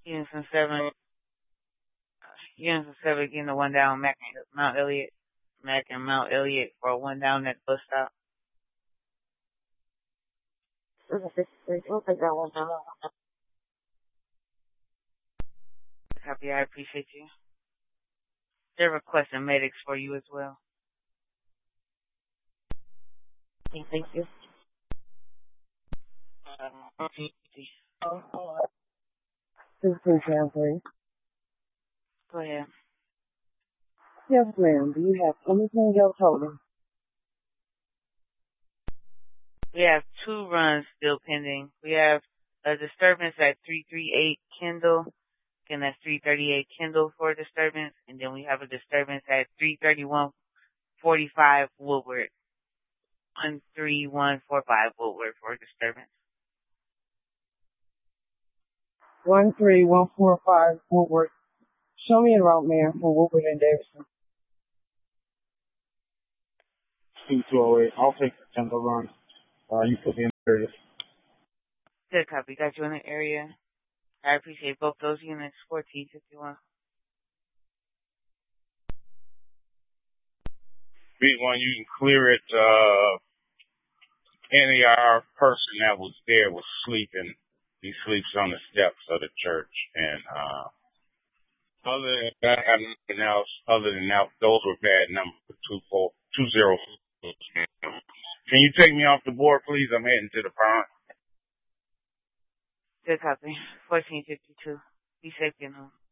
Unison 7 getting the one down Mount Elliott. Mac and Mount Elliott for one down at the bus stop. Copy, I appreciate you. They're requesting medics for you as well. Thank you. This is Sam, please. Go ahead. Yes, ma'am. Do you have anything else holding? We have 2 runs still pending. We have a disturbance at 338 Kendall. Again, that's 338 Kendall for a disturbance. And then we have a disturbance at 33145 Woodward. 13145 Woodward for a disturbance. 13145 Woodward. Show me a route, ma'am, for Woodward and Davidson. 208. I'll take the Kendall run. You put me in the area. Good copy. Got you in the area. I appreciate both those units. 1451. B1, you can clear it. Any of our person that was there was sleeping. He sleeps on the steps of the church. And other than that, I have nothing else. Other than that, those were bad numbers. 20. Can you take me off the board, please? I'm heading to the front. Good copy. 1452. Be safe, you know.